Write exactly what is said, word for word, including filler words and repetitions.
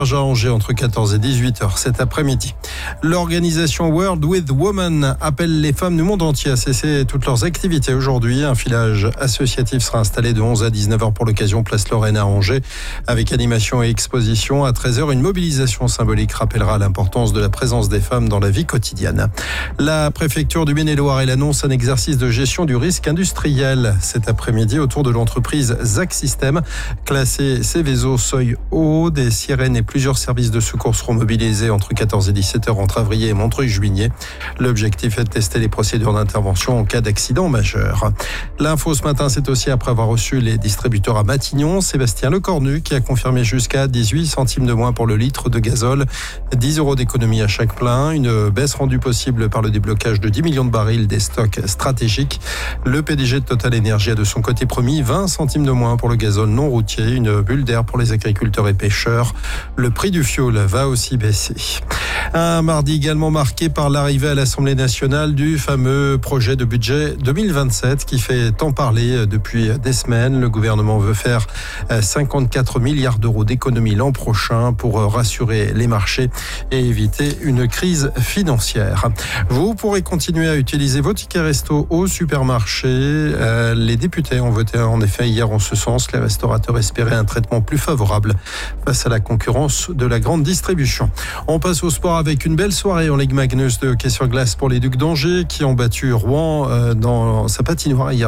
à Angers entre quatorze et dix-huit heures cet après-midi. L'organisation World with Women appelle les femmes du monde entier à cesser toutes leurs activités aujourd'hui. Un filage associatif sera installé de onze à dix-neuf heures pour l'occasion, place Lorraine à Angers, avec animation et exposition. À treize heures, une mobilisation symbolique rappellera l'importance de la présence des femmes dans la vie quotidienne. La préfecture du Maine-et-Loire annonce un exercice de gestion du risque industriel cet après-midi autour de l'entreprise Zac System, classée Céveso seuil haut. Des sirènes et plusieurs services de secours seront mobilisés entre quatorze et dix-sept heures entre Avrier et Montreuil-Juigné. L'objectif est de tester les procédures d'intervention en cas d'accident majeur. L'info ce matin, c'est aussi après avoir reçu les distributeurs à Matignon. Sébastien Lecornu qui a confirmé jusqu'à dix-huit centimes de moins pour le litre de gazole, dix euros d'économie à chaque plein, une baisse rendue possible par le déblocage de dix millions de barils des stocks stratégiques. Le P D G de Total Énergie a de son côté promis vingt centimes de moins pour le gazole non routier, une bulle d'air pour les agriculteurs et pêcheurs. Le prix du fioul va aussi baisser. Un mardi également marqué par l'arrivée à l'Assemblée nationale du fameux projet de budget deux mille vingt-sept qui fait tant parler depuis des semaines. Le gouvernement veut faire cinquante-quatre milliards d'euros d'économies l'an prochain pour rassurer les marchés et éviter une crise financière. Vous pourrez continuer à utiliser vos tickets resto au supermarché. Les députés ont voté en effet hier en ce sens. Les restaurateurs espéraient un traitement plus favorable face à la concurrence de la grande distribution. On passe au sport avec une belle soirée en Ligue Magnus de hockey sur glace pour les Ducs d'Angers qui ont battu Rouen dans sa patinoire hier.